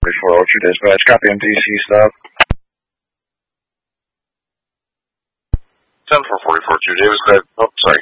44 Ultra Dispatch, copy MTC stop. 10-444, 2 Davis, oh, sorry,